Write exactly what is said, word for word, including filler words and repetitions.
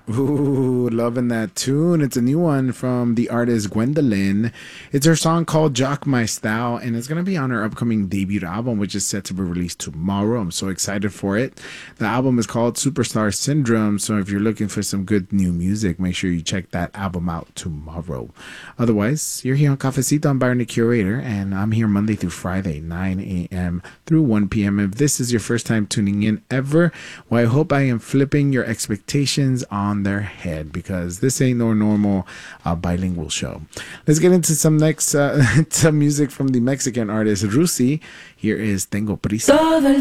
Ooh, loving that tune. It's a new one from the artist Gwendolyn. It's her song called Jock My Style, and it's going to be on her upcoming debut album, which is set to be released tomorrow. I'm so excited for it. The album is called Superstar Syndrome, so if you're looking for some good new music, make sure you check that album out tomorrow. Otherwise, you're here on Cafecito. I'm Byron the Curator, and I'm here Monday through Friday, nine a.m. through one p.m. If this is your first time tuning in ever, well, I hope I am flipping your expectations on their head, because this ain't no normal uh, bilingual show. Let's get into some next uh, some music from the Mexican artist Rusi. Here is Tengo Prisa.